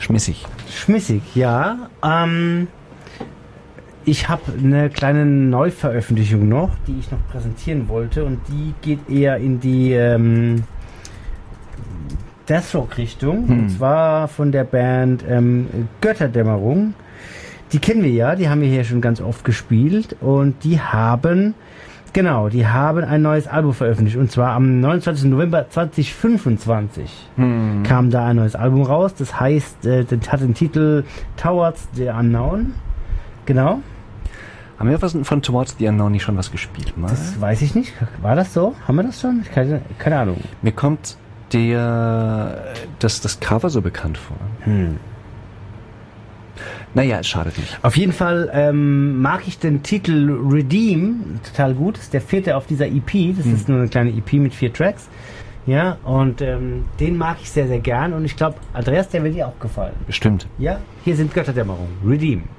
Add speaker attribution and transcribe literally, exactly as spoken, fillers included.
Speaker 1: schmissig.
Speaker 2: Schmissig, ja. Ähm, ich habe eine kleine Neuveröffentlichung noch, die ich noch präsentieren wollte und die geht eher in die ähm, Deathrock-Richtung hm. und zwar von der Band ähm, Götterdämmerung. Die kennen wir ja, die haben wir hier schon ganz oft gespielt und die haben Genau, die haben ein neues Album veröffentlicht und zwar am neunundzwanzigsten November zweitausendfünfundzwanzig hm. kam da ein neues Album raus. Das heißt, äh, das hat den Titel Towards the Unknown. Genau.
Speaker 1: Haben wir was von Towards the Unknown nicht schon was gespielt? Mal?
Speaker 2: Das weiß ich nicht. War das so? Haben wir das schon? Keine, keine Ahnung.
Speaker 1: Mir kommt der das, das Cover so bekannt vor. Hm. Naja, es schadet nicht.
Speaker 2: Auf jeden Fall ähm, mag ich den Titel Redeem total gut. Das ist der vierte auf dieser E P. Das hm. ist nur eine kleine E P mit vier Tracks. Ja, und ähm, den mag ich sehr, sehr gern. Und ich glaube, Andreas, der wird dir auch gefallen.
Speaker 1: Bestimmt.
Speaker 2: Ja, hier sind Götterdämmerung. Redeem.